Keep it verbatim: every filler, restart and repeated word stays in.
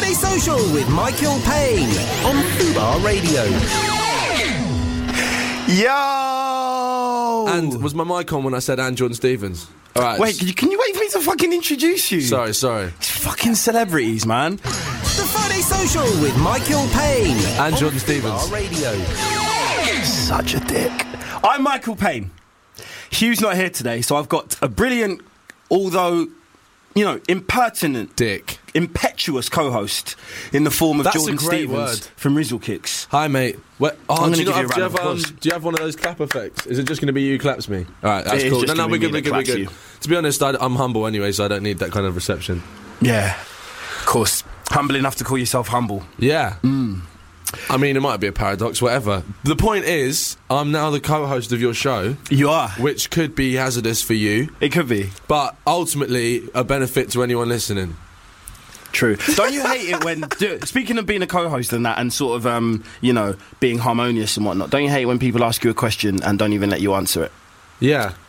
Friday Social with Michael Payne on Fubar Radio. Yo! And was my mic on when I said and Jordan Stevens? All right. Wait, can you, can you wait for me to fucking introduce you? Sorry, sorry. It's fucking celebrities, man. The Friday Social with Michael Payne And on Jordan Stevens. Fubar Radio. Such a dick. I'm Michael Payne. Hugh's not here today, so I've got a brilliant, although, you know, impertinent, Dick. impetuous co-host in the form of That's Jordan a great Stevens word. from Rizzle Kicks. Hi, mate. What, oh, I'm do, you gonna not give you have, a do, you round have, of um, applause. do you have one of those clap effects? Is it just going to be you claps me? All right, that's It is cool. just No, no, gonna we're be good, me we're good, that we're claps good. you. To be honest, I, I'm humble anyway, so I don't need that kind of reception. Yeah, of course. Humble enough to call yourself humble. Yeah. I mean, it might be a paradox, whatever. The point is, I'm now the co-host of your show, You are. which could be hazardous for you, It could be. but ultimately a benefit to anyone listening. True. Don't you hate it when, do, speaking of being a co-host and that, and sort of, um, you know, being harmonious and whatnot, don't you hate when people ask you a question and don't even let you answer it? Yeah.